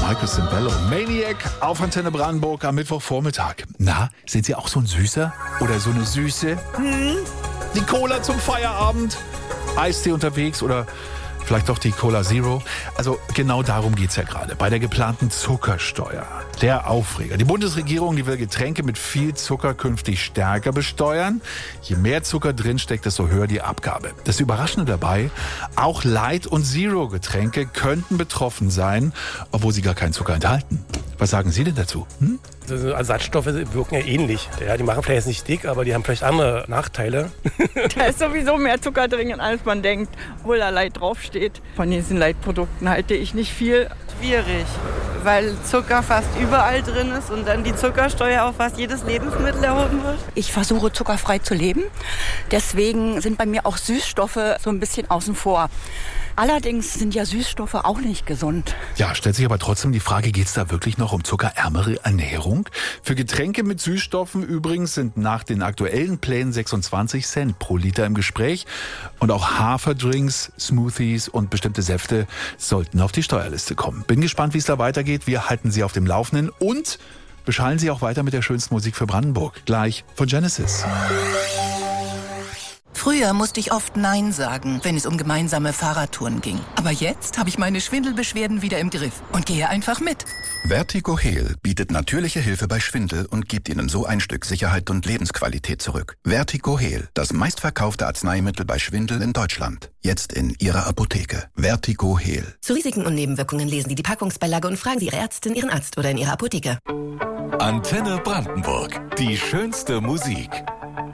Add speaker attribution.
Speaker 1: Michael Cimbello, Maniac auf Antenne Brandenburg am Mittwochvormittag. Na, sind Sie auch so ein Süßer oder so eine Süße? Die Cola zum Feierabend? Eistee unterwegs oder vielleicht doch die Cola Zero? Also genau darum geht's ja gerade. Bei der geplanten Zuckersteuer. Der Aufreger. Die Bundesregierung, die will Getränke mit viel Zucker künftig stärker besteuern. Je mehr Zucker drinsteckt, desto höher die Abgabe. Das Überraschende dabei, auch Light- und Zero-Getränke könnten betroffen sein, obwohl sie gar keinen Zucker enthalten. Was sagen Sie denn dazu?
Speaker 2: Also Ersatzstoffe wirken ja ähnlich. Ja, die machen vielleicht jetzt nicht dick, aber die haben vielleicht andere Nachteile.
Speaker 3: Da ist sowieso mehr Zucker drin, als man denkt, obwohl da Light draufsteht. Von diesen Light-Produkten halte ich nicht viel.
Speaker 4: Schwierig, weil Zucker fast überall drin ist und dann die Zuckersteuer auf fast jedes Lebensmittel erhoben wird.
Speaker 5: Ich versuche zuckerfrei zu leben, deswegen sind bei mir auch Süßstoffe so ein bisschen außen vor. Allerdings sind ja Süßstoffe auch nicht gesund.
Speaker 1: Ja, stellt sich aber trotzdem die Frage, geht's da wirklich noch um zuckerärmere Ernährung? Für Getränke mit Süßstoffen übrigens sind nach den aktuellen Plänen 26 Cent pro Liter im Gespräch. Und auch Haferdrinks, Smoothies und bestimmte Säfte sollten auf die Steuerliste kommen. Bin gespannt, wie es da weitergeht. Wir halten Sie auf dem Laufenden und beschallen Sie auch weiter mit der schönsten Musik für Brandenburg. Gleich von Genesis.
Speaker 6: Früher musste ich oft Nein sagen, wenn es um gemeinsame Fahrradtouren ging. Aber jetzt habe ich meine Schwindelbeschwerden wieder im Griff und gehe einfach mit.
Speaker 7: Vertigo Heal bietet natürliche Hilfe bei Schwindel und gibt Ihnen so ein Stück Sicherheit und Lebensqualität zurück. Vertigo Heal, das meistverkaufte Arzneimittel bei Schwindel in Deutschland. Jetzt in Ihrer Apotheke. Vertigo Heal.
Speaker 8: Zu Risiken und Nebenwirkungen lesen Sie die Packungsbeilage und fragen Sie Ihre Ärztin, Ihren Arzt oder in Ihrer Apotheke.
Speaker 9: Antenne Brandenburg. Die schönste Musik.